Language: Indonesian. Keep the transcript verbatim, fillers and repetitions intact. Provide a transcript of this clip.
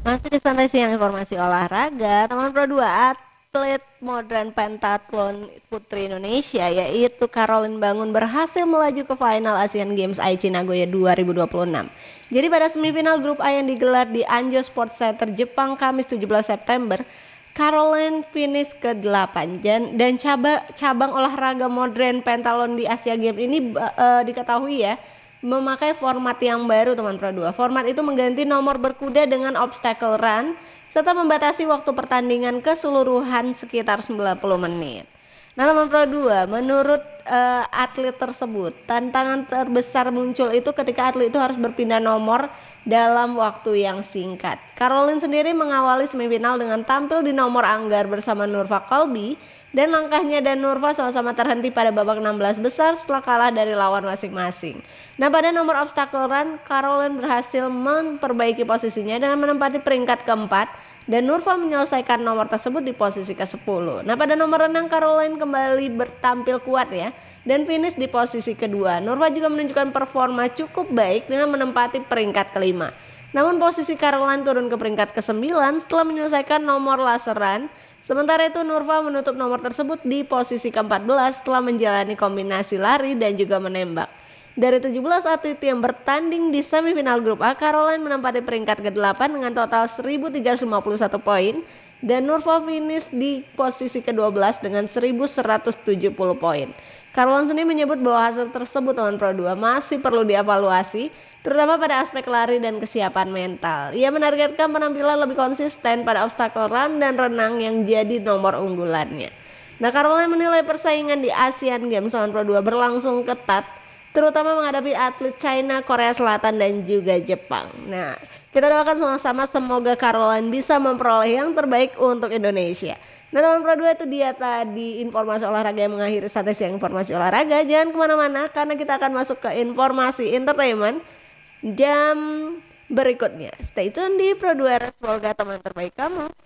Masih di santai siang informasi olahraga, teman Pro dua atlet modern pentathlon putri Indonesia yaitu Caroline Bangun berhasil melaju ke final Asian Games Aichi Nagoya dua ribu dua puluh enam. Jadi pada semifinal grup A yang digelar di Anjo Sports Center Jepang Kamis tujuh belas September, Caroline finish ke delapan dan, dan cabang, cabang olahraga modern pentathlon di Asia Games ini uh, diketahui ya memakai format yang baru teman Pro dua. Format itu mengganti nomor berkuda dengan obstacle run serta membatasi waktu pertandingan keseluruhan sekitar sembilan puluh menit. Nah teman Pro dua, menurut uh, atlet tersebut, tantangan terbesar muncul itu ketika atlet itu harus berpindah nomor dalam waktu yang singkat. Caroline sendiri mengawali semifinal dengan tampil di nomor anggar bersama Nurfa Kolbi, dan langkahnya dan Nurfa sama-sama terhenti pada babak enam belas besar setelah kalah dari lawan masing-masing. Nah pada nomor obstacle run, Caroline berhasil memperbaiki posisinya dengan menempati peringkat keempat dan Nurfa menyelesaikan nomor tersebut di posisi ke sepuluh. Nah pada nomor renang, Caroline kembali bertampil kuat ya dan finish di posisi kedua. Nurfa juga menunjukkan performa cukup baik dengan menempati peringkat kelima. Namun posisi Caroline turun ke peringkat kesembilan setelah menyelesaikan nomor laser run. Sementara itu Nurfa menutup nomor tersebut di posisi keempat belas setelah menjalani kombinasi lari dan juga menembak. Dari tujuh belas atlet yang bertanding di semifinal grup A, Caroline menempati peringkat kedelapan dengan total seribu tiga ratus lima puluh satu poin dan Nurfa finish di posisi kedua belas dengan seribu seratus tujuh puluh poin. Caroline sendiri menyebut bahwa hasil tersebut teman Pro dua masih perlu dievaluasi, terutama pada aspek lari dan kesiapan mental. Ia menargetkan penampilan lebih konsisten pada obstacle run dan renang yang jadi nomor unggulannya. Nah, Caroline menilai persaingan di Asian Games teman Pro dua berlangsung ketat, terutama menghadapi atlet China, Korea Selatan dan juga Jepang. Nah, kita doakan sama-sama semoga Caroline bisa memperoleh yang terbaik untuk Indonesia. Nah teman Pro dua, itu dia tadi informasi olahraga yang mengakhiri santai siang informasi olahraga. Jangan kemana-mana karena kita akan masuk ke informasi entertainment jam berikutnya. Stay tune di Pro dua, semoga teman terbaik kamu.